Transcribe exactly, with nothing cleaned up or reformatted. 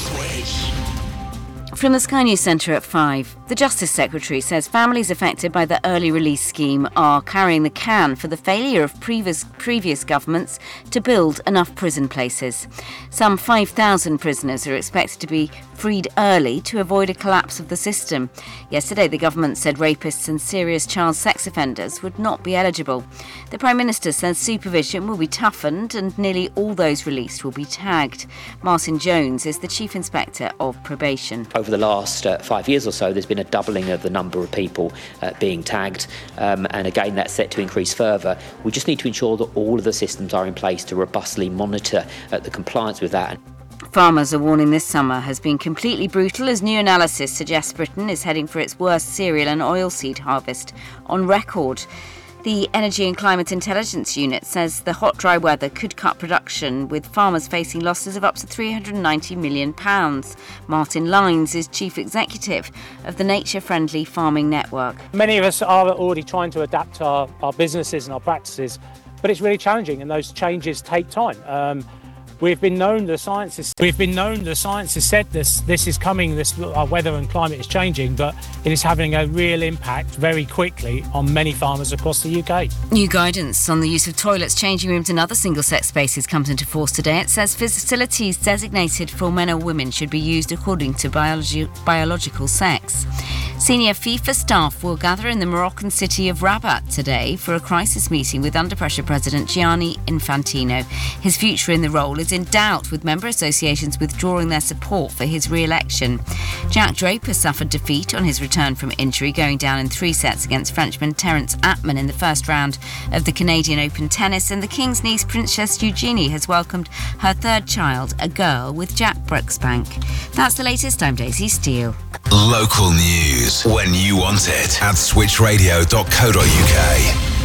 Switch. From the Sky News Centre at five, the Justice Secretary says families affected by the early release scheme are carrying the can for the failure of previous, previous governments to build enough prison places. Some five thousand prisoners are expected to be freed early to avoid a collapse of the system. Yesterday, the government said rapists and serious child sex offenders would not be eligible. The Prime Minister says supervision will be toughened and nearly all those released will be tagged. Martin Jones is the Chief Inspector of Probation. Over the last uh, five years or so, there's been a doubling of the number of people uh, being tagged, um, and again that's set to increase further. We just need to ensure that all of the systems are in place to robustly monitor uh, the compliance with that. Farmers are warning this summer has been completely brutal as new analysis suggests Britain is heading for its worst cereal and oilseed harvest on record. The Energy and Climate Intelligence Unit says the hot, dry weather could cut production, with farmers facing losses of up to three hundred ninety million pounds. Martin Lines is Chief Executive of the Nature Friendly Farming Network. Many of us are already trying to adapt our, our businesses and our practices, but it's really challenging and those changes take time. Um, We've been known the science is we've been known the science has said this this is coming, this our weather and climate is changing, but it is having a real impact very quickly on many farmers across the U K. New guidance on the use of toilets, changing rooms and other single-sex spaces comes into force today. It says facilities designated for men or women should be used according to biology, biological sex. Senior FIFA staff will gather in the Moroccan city of Rabat today for a crisis meeting with under-pressure President Gianni Infantino. His future in the role is in doubt, with member associations withdrawing their support for his re-election. Jack Draper suffered defeat on his return from injury, going down in three sets against Frenchman Terence Atman in the first round of the Canadian Open tennis, and the King's niece Princess Eugenie has welcomed her third child, a girl, with Jack Brooksbank. That's the latest. I'm Daisy Steele. Local news when you want it at switch radio dot co dot uk.